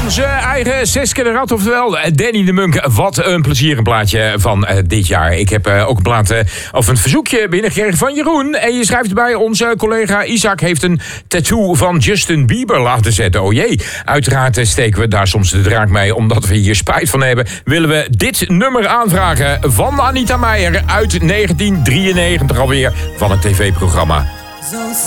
Onze eigen Siske de Rat, oftewel Danny de Munk. Wat een plezierig plaatje van dit jaar. Ik heb ook een plaat of een verzoekje binnengekregen van Jeroen. En je schrijft erbij, onze collega Isaac heeft een tattoo van Justin Bieber laten zetten. Oh jee, uiteraard steken we daar soms de draak mee. Omdat we hier spijt van hebben, willen we dit nummer aanvragen van Anita Meijer uit 1993 alweer van het tv-programma. Zo